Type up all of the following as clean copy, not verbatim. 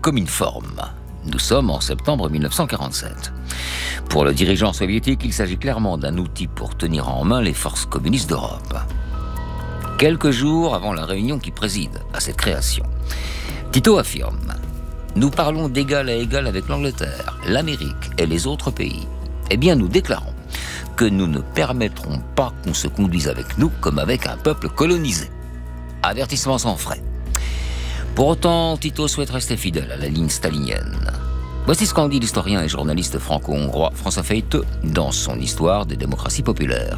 comme une forme. Nous sommes en septembre 1947. Pour le dirigeant soviétique, il s'agit clairement d'un outil pour tenir en main les forces communistes d'Europe. Quelques jours avant la réunion qui préside à cette création, Tito affirme « Nous parlons d'égal à égal avec l'Angleterre, l'Amérique et les autres pays. Eh bien, nous déclarons que nous ne permettrons pas qu'on se conduise avec nous comme avec un peuple colonisé. Avertissement sans frais. » Pour autant, Tito souhaite rester fidèle à la ligne stalinienne. Voici ce qu'en dit l'historien et journaliste franco-hongrois François Feiteux dans son Histoire des démocraties populaires.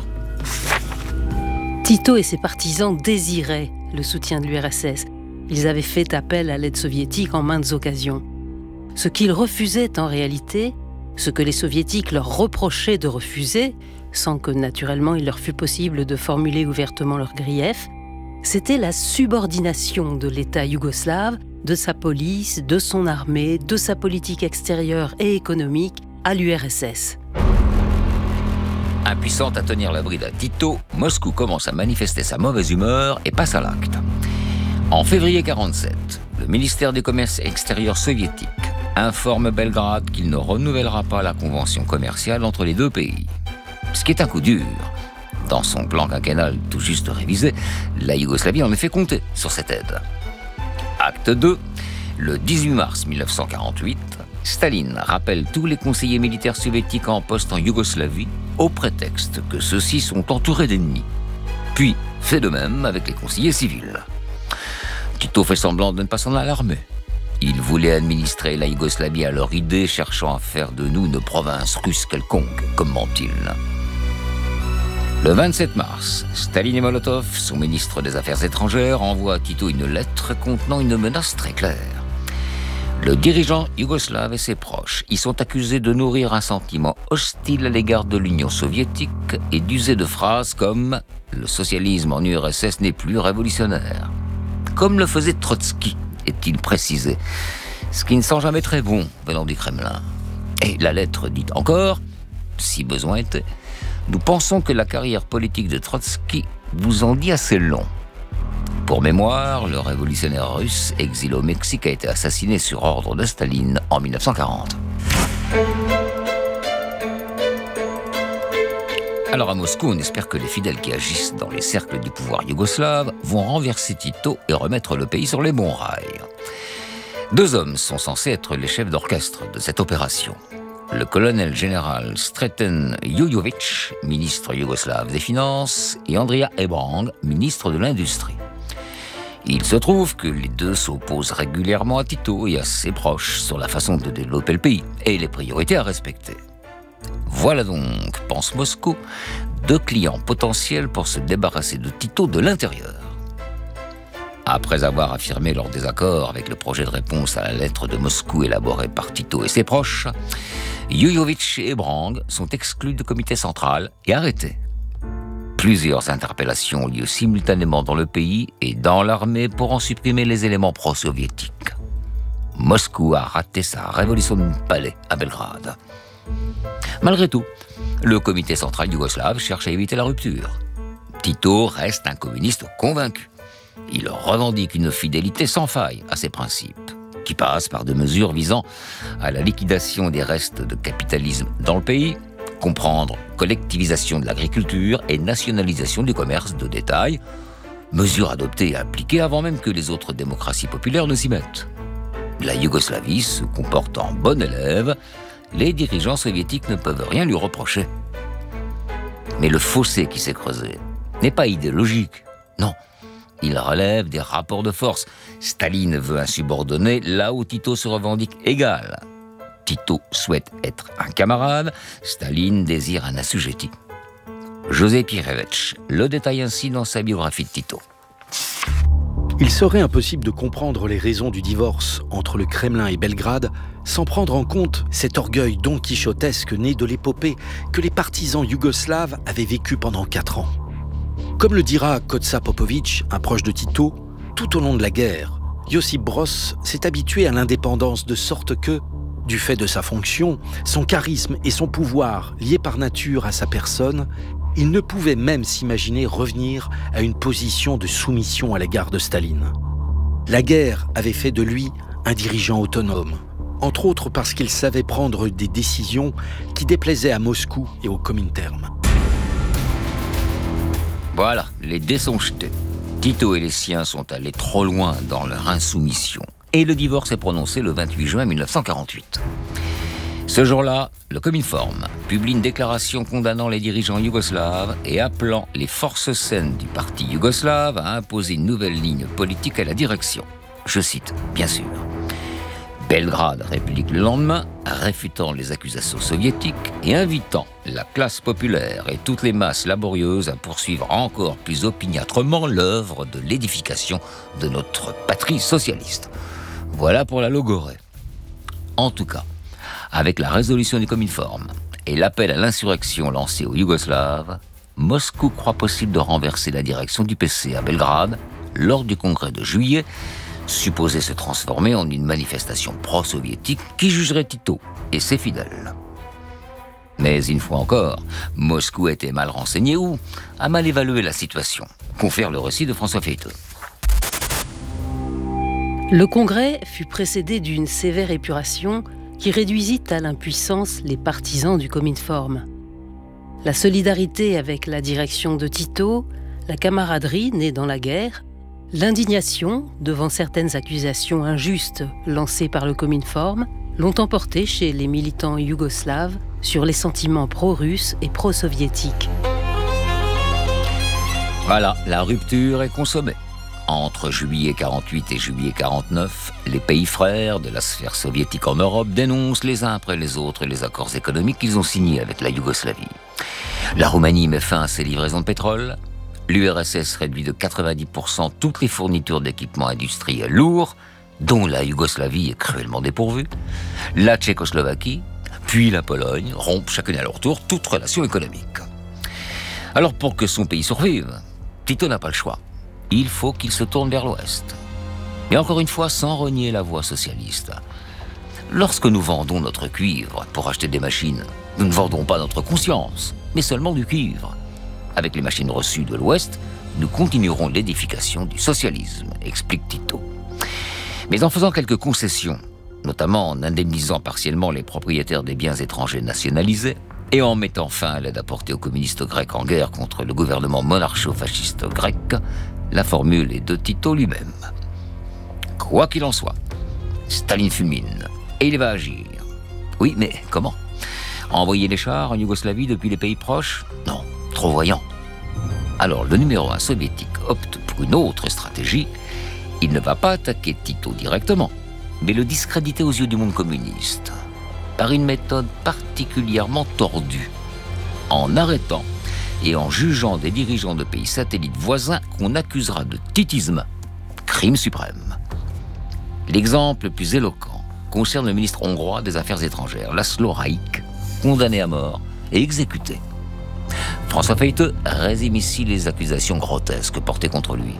Tito et ses partisans désiraient le soutien de l'URSS. Ils avaient fait appel à l'aide soviétique en maintes occasions. Ce qu'ils refusaient en réalité, ce que les soviétiques leur reprochaient de refuser, sans que naturellement il leur fût possible de formuler ouvertement leurs griefs, c'était la subordination de l'État yougoslave, de sa police, de son armée, de sa politique extérieure et économique à l'URSS. Impuissante à tenir la bride à Tito, Moscou commence à manifester sa mauvaise humeur et passe à l'acte. En février 1947, le ministère des Commerces extérieurs soviétique informe Belgrade qu'il ne renouvellera pas la convention commerciale entre les deux pays. Ce qui est un coup dur. Dans son plan quinquennal tout juste révisé, la Yougoslavie en effet comptait sur cette aide. Acte 2, le 18 mars 1948, Staline rappelle tous les conseillers militaires soviétiques en poste en Yougoslavie au prétexte que ceux-ci sont entourés d'ennemis. Puis fait de même avec les conseillers civils. Tito fait semblant de ne pas s'en alarmer. Il voulait administrer la Yougoslavie à leur idée, cherchant à faire de nous une province russe quelconque, commente-t-il. Le 27 mars, Staline et Molotov, son ministre des Affaires étrangères, envoient à Tito une lettre contenant une menace très claire. Le dirigeant yougoslave et ses proches y sont accusés de nourrir un sentiment hostile à l'égard de l'Union soviétique et d'user de phrases comme « le socialisme en URSS n'est plus révolutionnaire », comme le faisait Trotsky, est-il précisé, ce qui ne sent jamais très bon venant du Kremlin. Et la lettre dit encore, si besoin était, nous pensons que la carrière politique de Trotsky vous en dit assez long. Pour mémoire, le révolutionnaire russe exilé au Mexique a été assassiné sur ordre de Staline en 1940. Alors à Moscou, on espère que les fidèles qui agissent dans les cercles du pouvoir yougoslave vont renverser Tito et remettre le pays sur les bons rails. Deux hommes sont censés être les chefs d'orchestre de cette opération. Le colonel général Sreten Jujović, ministre yougoslave des Finances, et Andrija Hebrang, ministre de l'Industrie. Il se trouve que les deux s'opposent régulièrement à Tito et à ses proches sur la façon de développer le pays et les priorités à respecter. Voilà donc, pense Moscou, deux clients potentiels pour se débarrasser de Tito de l'intérieur. Après avoir affirmé leur désaccord avec le projet de réponse à la lettre de Moscou élaborée par Tito et ses proches, Jujović et Hebrang sont exclus du comité central et arrêtés. Plusieurs interpellations ont lieu simultanément dans le pays et dans l'armée pour en supprimer les éléments pro-soviétiques. Moscou a raté sa révolution de palais à Belgrade. Malgré tout, le comité central yougoslave cherche à éviter la rupture. Tito reste un communiste convaincu. Il revendique une fidélité sans faille à ses principes, qui passe par des mesures visant à la liquidation des restes de capitalisme dans le pays, comprendre collectivisation de l'agriculture et nationalisation du commerce de détail, mesures adoptées et appliquées avant même que les autres démocraties populaires ne s'y mettent. La Yougoslavie se comporte en bon élève, les dirigeants soviétiques ne peuvent rien lui reprocher. Mais le fossé qui s'est creusé n'est pas idéologique, non. Il relève des rapports de force. Staline veut un subordonné là où Tito se revendique égal. Tito souhaite être un camarade, Staline désire un assujetti. José Pirevitch le détaille ainsi dans sa biographie de Tito. Il serait impossible de comprendre les raisons du divorce entre le Kremlin et Belgrade sans prendre en compte cet orgueil donquichotesque né de l'épopée que les partisans yougoslaves avaient vécu pendant 4 ans. Comme le dira Kosta Popović, un proche de Tito, tout au long de la guerre, Josip Broz s'est habitué à l'indépendance de sorte que, du fait de sa fonction, son charisme et son pouvoir liés par nature à sa personne, il ne pouvait même s'imaginer revenir à une position de soumission à l'égard de Staline. La guerre avait fait de lui un dirigeant autonome, entre autres parce qu'il savait prendre des décisions qui déplaisaient à Moscou et au Comintern. Voilà, les dés sont jetés. Tito et les siens sont allés trop loin dans leur insoumission. Et le divorce est prononcé le 28 juin 1948. Ce jour-là, le Cominform publie une déclaration condamnant les dirigeants yougoslaves et appelant les forces saines du parti yougoslave à imposer une nouvelle ligne politique à la direction. Je cite, bien sûr. Belgrade réplique le lendemain, réfutant les accusations soviétiques et invitant la classe populaire et toutes les masses laborieuses à poursuivre encore plus opiniâtrement l'œuvre de l'édification de notre patrie socialiste. Voilà pour la logorée. En tout cas, avec la résolution du Cominform et l'appel à l'insurrection lancé aux Yougoslaves, Moscou croit possible de renverser la direction du PC à Belgrade lors du congrès de juillet, supposé se transformer en une manifestation pro-soviétique qui jugerait Tito et ses fidèles. Mais une fois encore, Moscou était mal renseigné ou a mal évalué la situation, confère le récit de François Feiteux. Le congrès fut précédé d'une sévère épuration qui réduisit à l'impuissance les partisans du Cominform. La solidarité avec la direction de Tito, la camaraderie née dans la guerre, l'indignation devant certaines accusations injustes lancées par le Cominform l'ont emporté chez les militants yougoslaves sur les sentiments pro-russes et pro-soviétiques. Voilà, la rupture est consommée. Entre juillet 48 et juillet 49, les pays frères de la sphère soviétique en Europe dénoncent les uns après les autres les accords économiques qu'ils ont signés avec la Yougoslavie. La Roumanie met fin à ses livraisons de pétrole. L'URSS réduit de 90% toutes les fournitures d'équipements industriels lourds, dont la Yougoslavie est cruellement dépourvue. La Tchécoslovaquie, puis la Pologne rompent chacune à leur tour toute relation économique. Alors pour que son pays survive, Tito n'a pas le choix. Il faut qu'il se tourne vers l'Ouest. Et encore une fois, sans renier la voie socialiste. Lorsque nous vendons notre cuivre pour acheter des machines, nous ne vendons pas notre conscience, mais seulement du cuivre. Avec les machines reçues de l'Ouest, nous continuerons l'édification du socialisme, explique Tito. Mais en faisant quelques concessions, notamment en indemnisant partiellement les propriétaires des biens étrangers nationalisés, et en mettant fin à l'aide apportée aux communistes grecs en guerre contre le gouvernement monarcho-fasciste grec, la formule est de Tito lui-même. Quoi qu'il en soit, Staline fulmine, et il va agir. Oui, mais comment ? Envoyer les chars en Yougoslavie depuis les pays proches ? Non, trop voyant. Alors le numéro 1 soviétique opte pour une autre stratégie. Il ne va pas attaquer Tito directement, mais le discréditer aux yeux du monde communiste, par une méthode particulièrement tordue, en arrêtant et en jugeant des dirigeants de pays satellites voisins qu'on accusera de titisme, crime suprême. L'exemple le plus éloquent concerne le ministre hongrois des Affaires étrangères, László Rajk, condamné à mort et exécuté. François Feiteux résume ici les accusations grotesques portées contre lui.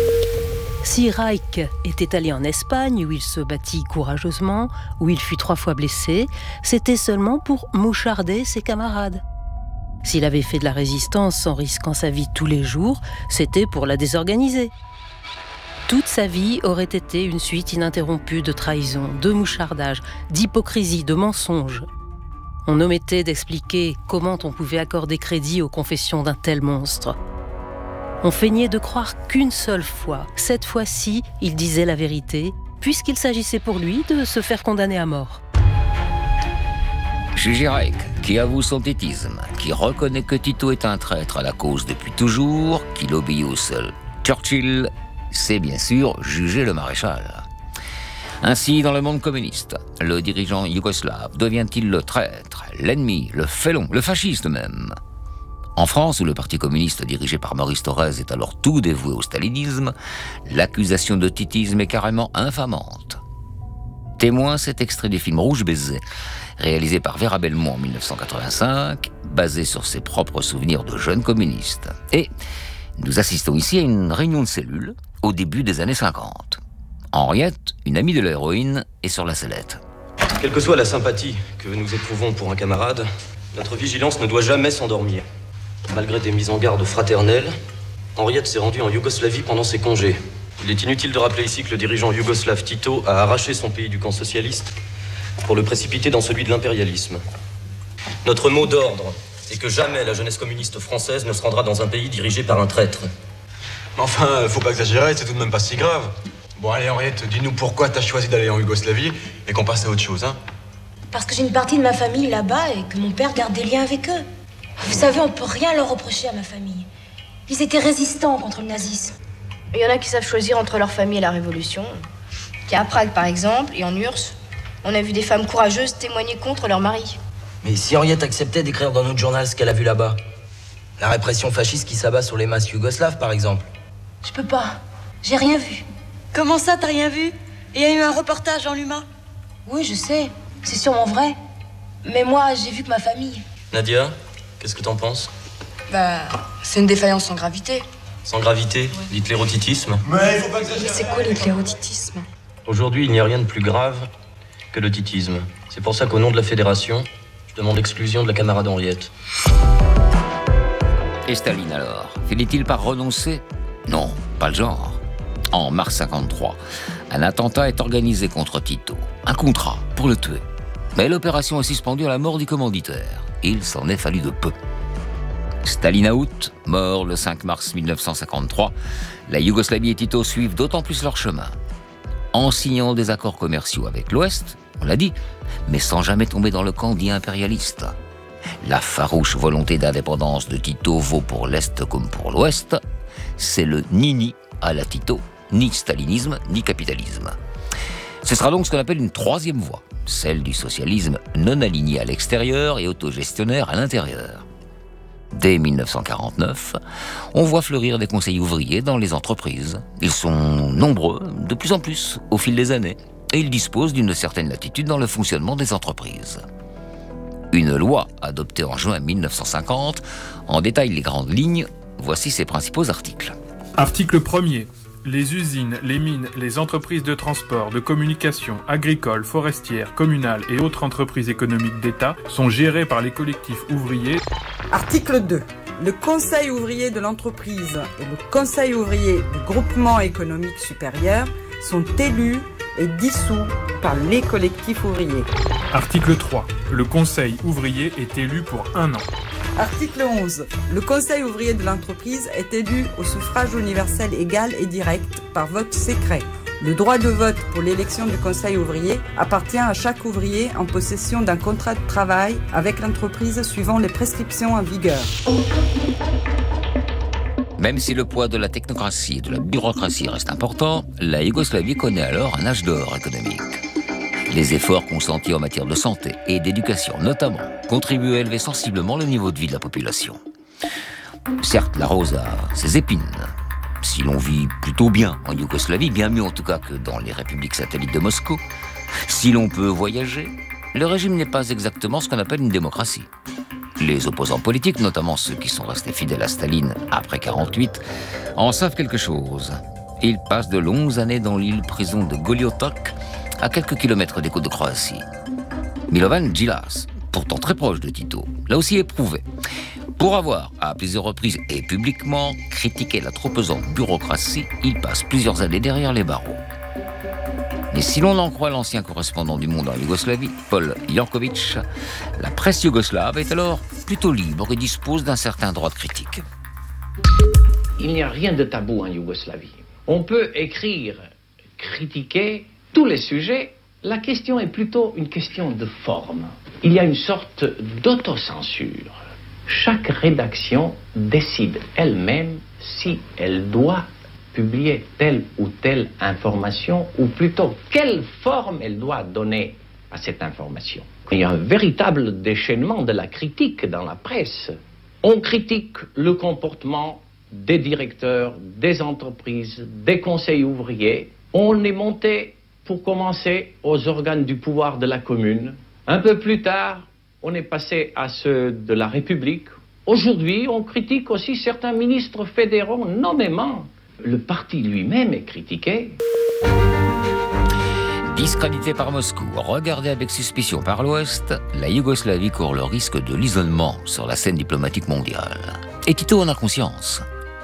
Si Rajk était allé en Espagne, où il se battit courageusement, où il fut 3 fois blessé, c'était seulement pour moucharder ses camarades. S'il avait fait de la résistance en risquant sa vie tous les jours, c'était pour la désorganiser. Toute sa vie aurait été une suite ininterrompue de trahisons, de mouchardages, d'hypocrisie, de mensonges. On omettait d'expliquer comment on pouvait accorder crédit aux confessions d'un tel monstre. On feignait de croire qu'une seule fois, cette fois-ci, il disait la vérité, puisqu'il s'agissait pour lui de se faire condamner à mort. Jugé Rajk, qui avoue son tétisme, qui reconnaît que Tito est un traître à la cause depuis toujours, qu'il obéit au seul Churchill, c'est bien sûr juger le maréchal. Ainsi, dans le monde communiste, le dirigeant yougoslave devient-il le traître, l'ennemi, le félon, le fasciste même ? En France, où le Parti communiste dirigé par Maurice Thorez est alors tout dévoué au stalinisme, l'accusation de titisme est carrément infamante. Témoin cet extrait du film Rouge baiser, réalisé par Vera Belmont en 1985, basé sur ses propres souvenirs de jeune communiste. Et nous assistons ici à une réunion de cellules au début des années 50. Henriette, une amie de l'héroïne, est sur la sellette. Quelle que soit la sympathie que nous éprouvons pour un camarade, notre vigilance ne doit jamais s'endormir. Malgré des mises en garde fraternelles, Henriette s'est rendue en Yougoslavie pendant ses congés. Il est inutile de rappeler ici que le dirigeant yougoslave Tito a arraché son pays du camp socialiste pour le précipiter dans celui de l'impérialisme. Notre mot d'ordre est que jamais la jeunesse communiste française ne se rendra dans un pays dirigé par un traître. Mais enfin, faut pas exagérer, c'est tout de même pas si grave. Bon, allez, Henriette, dis-nous pourquoi t'as choisi d'aller en Yougoslavie et qu'on passe à autre chose, hein? Parce que j'ai une partie de ma famille là-bas et que mon père garde des liens avec eux. Vous savez, on peut rien leur reprocher à ma famille. Ils étaient résistants contre le nazisme. Il y en a qui savent choisir entre leur famille et la révolution. À Prague, par exemple, et en URSS, on a vu des femmes courageuses témoigner contre leur mari. Mais si Henriette acceptait d'écrire dans notre journal ce qu'elle a vu là-bas, la répression fasciste qui s'abat sur les masses yougoslaves, par exemple. Je peux pas. J'ai rien vu. Comment ça, t'as rien vu? Il y a eu un reportage dans l'Huma. Oui, je sais. C'est sûrement vrai. Mais moi, j'ai vu que ma famille... Nadia, qu'est-ce que t'en penses? C'est une défaillance sans gravité. Sans gravité, l'hitlérotitisme. Mais il faut pas exagérer. C'est quoi l'hitlérotitisme? Aujourd'hui, il n'y a rien de plus grave que le titisme. C'est pour ça qu'au nom de la fédération, je demande l'exclusion de la camarade Henriette. Et Staline alors, finit-il par renoncer? Non, pas le genre. En mars 1953, un attentat est organisé contre Tito. Un contrat pour le tuer. Mais l'opération est suspendue à la mort du commanditaire. Il s'en est fallu de peu. Staline out, mort le 5 mars 1953, la Yougoslavie et Tito suivent d'autant plus leur chemin. En signant des accords commerciaux avec l'Ouest, on l'a dit, mais sans jamais tomber dans le camp dit impérialiste. La farouche volonté d'indépendance de Tito vaut pour l'Est comme pour l'Ouest. C'est le ni-ni à la Tito, ni stalinisme, ni capitalisme. Ce sera donc ce qu'on appelle une troisième voie, celle du socialisme non aligné à l'extérieur et autogestionnaire à l'intérieur. Dès 1949, on voit fleurir des conseils ouvriers dans les entreprises. Ils sont nombreux, de plus en plus, au fil des années, et ils disposent d'une certaine latitude dans le fonctionnement des entreprises. Une loi adoptée en juin 1950 en détaille les grandes lignes. Voici ses principaux articles. Article 1er. Les usines, les mines, les entreprises de transport, de communication, agricoles, forestières, communales et autres entreprises économiques d'État sont gérées par les collectifs ouvriers. Article 2. Le Conseil ouvrier de l'entreprise et le Conseil ouvrier du groupement économique supérieur sont élus et dissous par les collectifs ouvriers. Article 3. Le Conseil ouvrier est élu pour 1 an. Article 11. Le Conseil ouvrier de l'entreprise est élu au suffrage universel égal et direct par vote secret. Le droit de vote pour l'élection du Conseil ouvrier appartient à chaque ouvrier en possession d'un contrat de travail avec l'entreprise suivant les prescriptions en vigueur. Même si le poids de la technocratie et de la bureaucratie reste important, la Yougoslavie connaît alors un âge d'or économique. Les efforts consentis en matière de santé et d'éducation, notamment, contribuent à élever sensiblement le niveau de vie de la population. Certes, la rose a ses épines. Si l'on vit plutôt bien en Yougoslavie, bien mieux en tout cas que dans les républiques satellites de Moscou, si l'on peut voyager, le régime n'est pas exactement ce qu'on appelle une démocratie. Les opposants politiques, notamment ceux qui sont restés fidèles à Staline après 1948, en savent quelque chose. Ils passent de longues années dans l'île-prison de Goliotok, à quelques kilomètres des côtes de Croatie. Milovan Djilas, pourtant très proche de Tito, l'a aussi éprouvé. Pour avoir, à plusieurs reprises et publiquement, critiqué la trop pesante bureaucratie, il passe plusieurs années derrière les barreaux. Mais si l'on en croit l'ancien correspondant du Monde en Yougoslavie, Paul Jankovic, la presse yougoslave est alors plutôt libre et dispose d'un certain droit de critique. Il n'y a rien de tabou en Yougoslavie. On peut écrire, critiquer tous les sujets. La question est plutôt une question de forme. Il y a une sorte d'autocensure. Chaque rédaction décide elle-même si elle doit publier telle ou telle information, ou plutôt quelle forme elle doit donner à cette information. Il y a un véritable déchaînement de la critique dans la presse. On critique le comportement des directeurs, des entreprises, des conseils ouvriers. On est monté, pour commencer, aux organes du pouvoir de la commune. Un peu plus tard, on est passé à ceux de la République. Aujourd'hui, on critique aussi certains ministres fédéraux, nommément. Le parti lui-même est critiqué. Discrédité par Moscou, regardée avec suspicion par l'Ouest, la Yougoslavie court le risque de l'isolement sur la scène diplomatique mondiale. Et Tito en a conscience.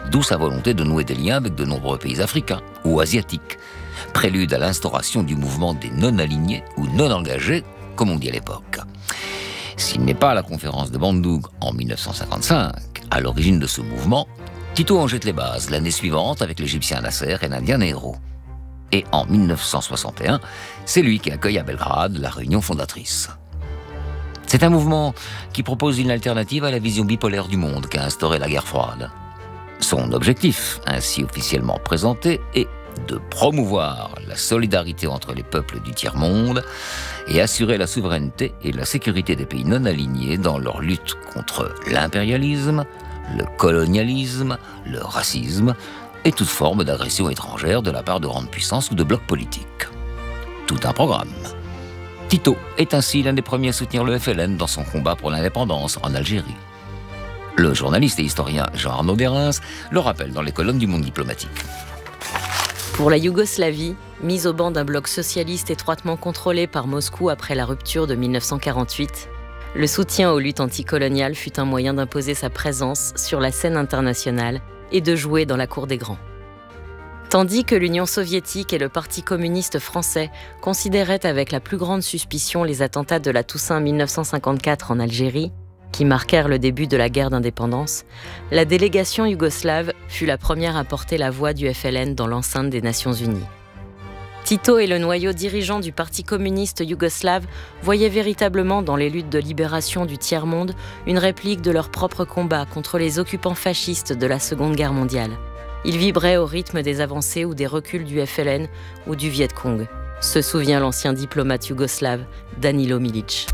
d'où sa volonté de nouer des liens avec de nombreux pays africains ou asiatiques, prélude à l'instauration du mouvement des non-alignés ou non-engagés, comme on dit à l'époque. S'il n'est pas à la conférence de Bandung en 1955, à l'origine de ce mouvement, Tito en jette les bases l'année suivante avec l'Égyptien Nasser et l'Indien Nehru. Et en 1961, c'est lui qui accueille à Belgrade la réunion fondatrice. C'est un mouvement qui propose une alternative à la vision bipolaire du monde qu'a instaurée la guerre froide. Son objectif, ainsi officiellement présenté, est de promouvoir la solidarité entre les peuples du tiers-monde et assurer la souveraineté et la sécurité des pays non alignés dans leur lutte contre l'impérialisme, le colonialisme, le racisme et toute forme d'agression étrangère de la part de grandes puissances ou de blocs politiques. Tout un programme. Tito est ainsi l'un des premiers à soutenir le FLN dans son combat pour l'indépendance en Algérie. Le journaliste et historien Jean-Arnaud Derens le rappelle dans les colonnes du Monde diplomatique. Pour la Yougoslavie, mise au banc d'un bloc socialiste étroitement contrôlé par Moscou après la rupture de 1948, le soutien aux luttes anticoloniales fut un moyen d'imposer sa présence sur la scène internationale et de jouer dans la cour des grands. Tandis que l'Union soviétique et le Parti communiste français considéraient avec la plus grande suspicion les attentats de la Toussaint 1954 en Algérie, qui marquèrent le début de la guerre d'indépendance, la délégation yougoslave fut la première à porter la voix du FLN dans l'enceinte des Nations Unies. Tito et le noyau dirigeant du Parti communiste yougoslave voyaient véritablement dans les luttes de libération du tiers-monde une réplique de leur propre combat contre les occupants fascistes de la Seconde Guerre mondiale. Ils vibraient au rythme des avancées ou des reculs du FLN ou du Viet Cong, se souvient l'ancien diplomate yougoslave Danilo Milic.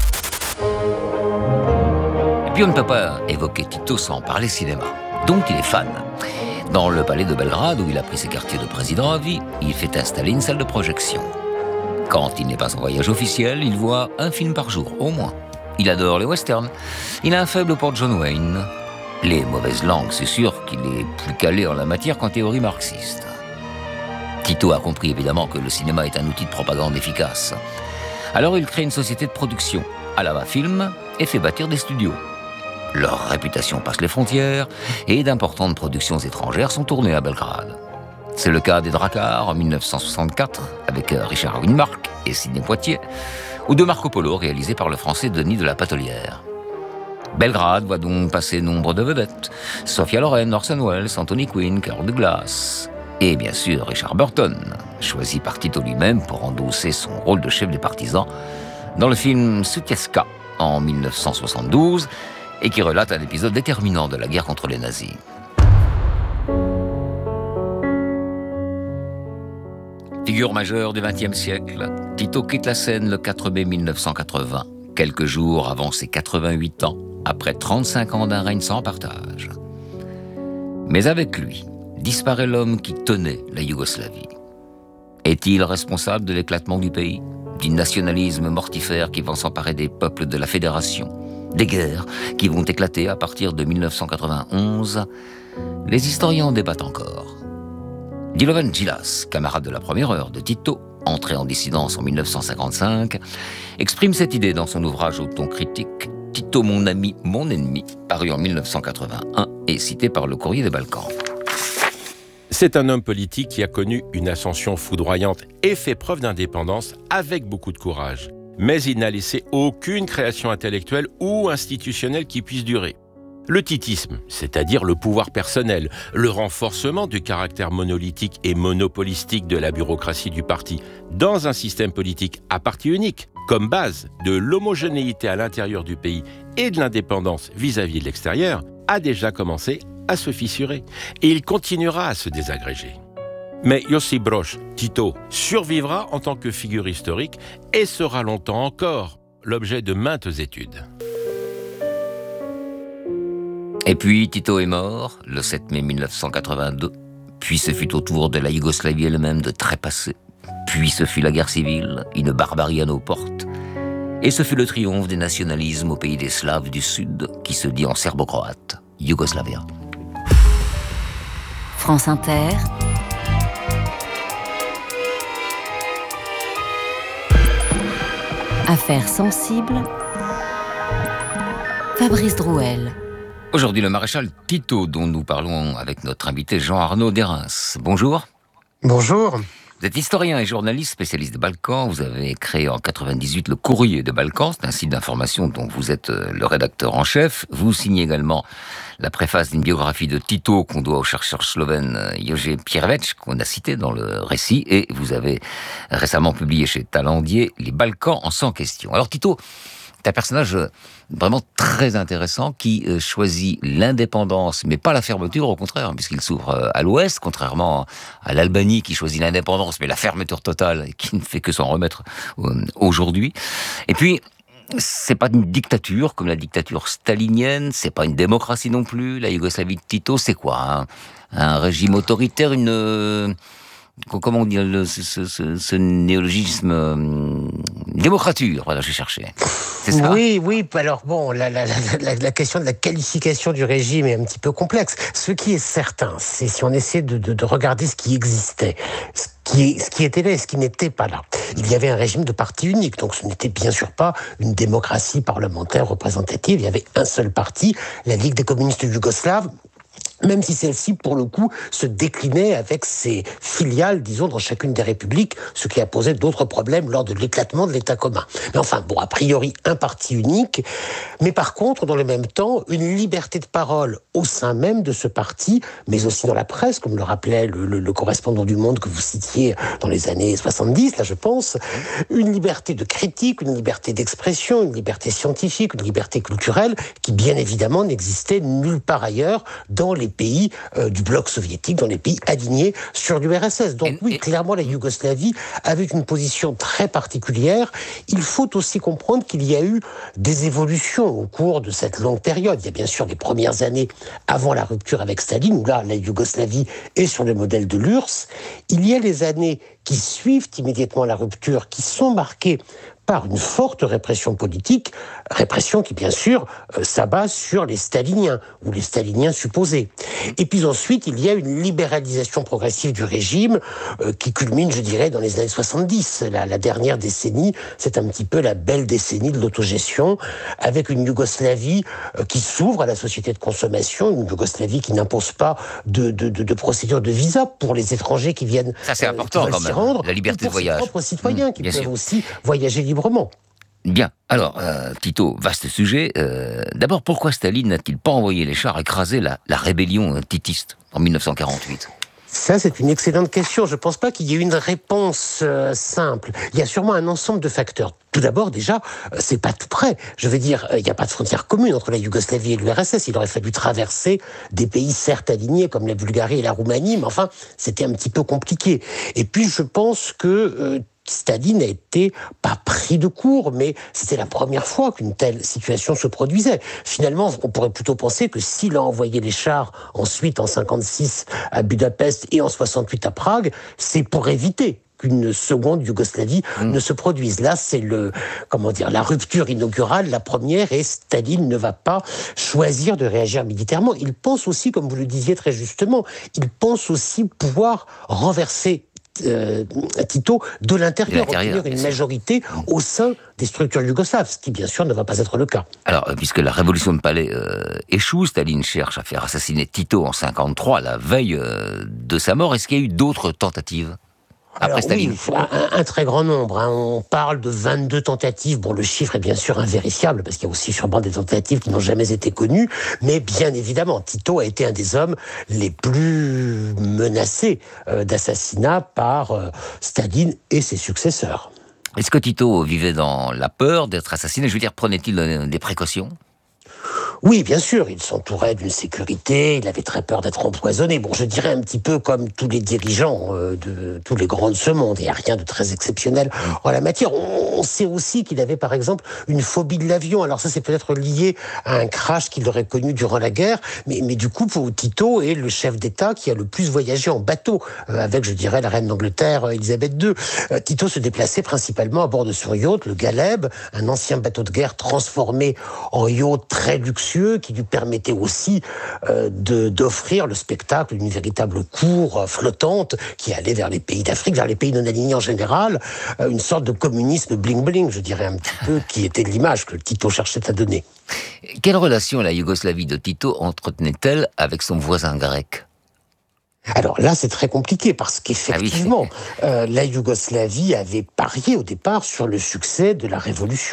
Et puis on ne peut pas évoquer Tito sans parler cinéma, dont il est fan. Dans le palais de Belgrade, où il a pris ses quartiers de président à vie, il fait installer une salle de projection. Quand il n'est pas en voyage officiel, il voit un film par jour, au moins. Il adore les westerns. Il a un faible pour John Wayne. Les mauvaises langues, c'est sûr qu'il est plus calé en la matière qu'en théorie marxiste. Tito a compris évidemment que le cinéma est un outil de propagande efficace. Alors il crée une société de production, Alava Film, et fait bâtir des studios. Leur réputation passe les frontières et d'importantes productions étrangères sont tournées à Belgrade. C'est le cas des Drakkar en 1964 avec Richard Widmark et Sidney Poitier, ou de Marco Polo réalisé par le français Denis de la Patelière. Belgrade voit donc passer nombre de vedettes. Sophia Loren, Orson Welles, Anthony Quinn, Kirk Douglas. Et bien sûr Richard Burton, choisi par Tito lui-même pour endosser son rôle de chef des partisans dans le film Sutjeska en 1972 et qui relate un épisode déterminant de la guerre contre les nazis. Figure majeure du XXe siècle, Tito quitte la scène le 4 mai 1980, quelques jours avant ses 88 ans, après 35 ans d'un règne sans partage. Mais avec lui, disparaît l'homme qui tenait la Yougoslavie. Est-il responsable de l'éclatement du pays, du nationalisme mortifère qui va s'emparer des peuples de la Fédération, des guerres qui vont éclater à partir de 1991? Les historiens en débattent encore. Dilovan Djilas, camarade de la première heure de Tito, entré en dissidence en 1955, exprime cette idée dans son ouvrage au ton critique « Tito, mon ami, mon ennemi », paru en 1981 et cité par le Courrier des Balkans. C'est un homme politique qui a connu une ascension foudroyante et fait preuve d'indépendance avec beaucoup de courage. Mais il n'a laissé aucune création intellectuelle ou institutionnelle qui puisse durer. Le titisme, c'est-à-dire le pouvoir personnel, le renforcement du caractère monolithique et monopolistique de la bureaucratie du parti dans un système politique à parti unique, comme base de l'homogénéité à l'intérieur du pays et de l'indépendance vis-à-vis de l'extérieur, a déjà commencé à se fissurer. Et il continuera à se désagréger. Mais Josip Broz Tito survivra en tant que figure historique et sera longtemps encore l'objet de maintes études. Et puis Tito est mort le 7 mai 1982, puis ce fut au tour de la Yougoslavie elle-même de trépasser, puis ce fut la guerre civile, une barbarie à nos portes, et ce fut le triomphe des nationalismes au pays des Slaves du Sud, qui se dit en serbo-croate, Yougoslavia. France Inter. Affaires sensibles. Fabrice Drouel. Aujourd'hui, le maréchal Tito, dont nous parlons avec notre invité Jean-Arnaud Derens. Bonjour. Bonjour. Vous êtes historien et journaliste spécialiste des Balkans. Vous avez créé en 98 le Courrier des Balkans. C'est un site d'information dont vous êtes le rédacteur en chef. Vous signez également la préface d'une biographie de Tito qu'on doit au chercheur slovène Jože Pirević, qu'on a cité dans le récit. Et vous avez récemment publié chez Talandier Les Balkans en 100 questions. Alors Tito, c'est un personnage vraiment très intéressant qui choisit l'indépendance, mais pas la fermeture, au contraire, puisqu'il s'ouvre à l'ouest, contrairement à l'Albanie qui choisit l'indépendance, mais la fermeture totale, et qui ne fait que s'en remettre aujourd'hui. Et puis, c'est pas une dictature comme la dictature stalinienne, c'est pas une démocratie non plus, la Yougoslavie de Tito, c'est quoi un régime autoritaire, comment on dit ce néologisme démocrature, voilà, j'ai cherché. C'est ça ? Oui, alors bon, la question de la qualification du régime est un petit peu complexe. Ce qui est certain, c'est si on essaie de regarder ce qui existait, ce qui était là et ce qui n'était pas là. Il y avait un régime de parti unique, donc ce n'était bien sûr pas une démocratie parlementaire représentative, il y avait un seul parti, la Ligue des communistes yougoslaves, même si celle-ci, pour le coup, se déclinait avec ses filiales, disons, dans chacune des républiques, ce qui a posé d'autres problèmes lors de l'éclatement de l'État commun. Mais enfin, bon, a priori, un parti unique, mais par contre, dans le même temps, une liberté de parole au sein même de ce parti, mais aussi dans la presse, comme le rappelait le correspondant du Monde que vous citiez dans les années 70, là, je pense, une liberté de critique, une liberté d'expression, une liberté scientifique, une liberté culturelle, qui, bien évidemment, n'existait nulle part ailleurs dans les pays du bloc soviétique, dans les pays alignés sur l'URSS. Donc oui, clairement, la Yougoslavie avait une position très particulière. Il faut aussi comprendre qu'il y a eu des évolutions au cours de cette longue période. Il y a bien sûr les premières années avant la rupture avec Staline, où là, la Yougoslavie est sur le modèle de l'URSS. Il y a les années qui suivent immédiatement la rupture, qui sont marquées par une forte répression politique, répression qui, bien sûr, s'abat sur les staliniens, ou les staliniens supposés. Et puis ensuite, il y a une libéralisation progressive du régime qui culmine, je dirais, dans les années 70. La dernière décennie, c'est un petit peu la belle décennie de l'autogestion, avec une Yougoslavie qui s'ouvre à la société de consommation, une Yougoslavie qui n'impose pas de procédure de visa pour les étrangers qui viennent ça, c'est important quand même, rendre, la liberté de voyage. Pour ses propres citoyens qui peuvent aussi voyager librement. Bien. Alors, Tito, vaste sujet. D'abord, pourquoi Staline n'a-t-il pas envoyé les chars écraser la rébellion titiste en 1948 ? Ça, c'est une excellente question. Je ne pense pas qu'il y ait une réponse simple. Il y a sûrement un ensemble de facteurs. Tout d'abord, déjà, c'est pas tout près. Je veux dire, il n'y a pas de frontière commune entre la Yougoslavie et l'URSS. Il aurait fallu traverser des pays certes alignés comme la Bulgarie et la Roumanie, mais enfin, c'était un petit peu compliqué. Et puis, je pense que Staline a été pas pris de court, mais c'était la première fois qu'une telle situation se produisait. Finalement, on pourrait plutôt penser que s'il a envoyé les chars ensuite en 56 à Budapest et en 68 à Prague, c'est pour éviter qu'une seconde Yougoslavie ne se produise. Là, c'est la rupture inaugurale, la première, et Staline ne va pas choisir de réagir militairement. Il pense aussi, comme vous le disiez très justement, il pense aussi pouvoir renverser Tito de l'intérieur, obtenir une majorité au sein des structures yougoslaves, ce qui bien sûr ne va pas être le cas. Alors, puisque la révolution de Palais échoue, Staline cherche à faire assassiner Tito en 53, la veille de sa mort. Est-ce qu'il y a eu d'autres tentatives ? Après Staline. Oui, un très grand nombre. On parle de 22 tentatives. Bon, le chiffre est bien sûr invérifiable, parce qu'il y a aussi sûrement des tentatives qui n'ont jamais été connues. Mais bien évidemment, Tito a été un des hommes les plus menacés d'assassinat par Staline et ses successeurs. Est-ce que Tito vivait dans la peur d'être assassiné ? Je veux dire, prenait-il des précautions ? Oui, bien sûr, il s'entourait d'une sécurité, il avait très peur d'être empoisonné. Bon, je dirais un petit peu comme tous les dirigeants de tous les grands de ce monde. Il n'y a rien de très exceptionnel en la matière. On sait aussi qu'il avait, par exemple, une phobie de l'avion. Alors ça, c'est peut-être lié à un crash qu'il aurait connu durant la guerre. Mais du coup, Tito est le chef d'État qui a le plus voyagé en bateau, avec, je dirais, la reine d'Angleterre, Elisabeth II. Tito se déplaçait principalement à bord de son yacht, le Galeb, un ancien bateau de guerre transformé en yacht très luxueux, qui lui permettait aussi d'offrir le spectacle d'une véritable cour flottante qui allait vers les pays d'Afrique, vers les pays non alignés en général, une sorte de communisme bling-bling, je dirais un petit peu, qui était l'image que Tito cherchait à donner. Quelle relation la Yougoslavie de Tito entretenait-elle avec son voisin grec ? Alors là, c'est très compliqué parce qu'effectivement, la Yougoslavie avait parié au départ sur le succès de la révolution.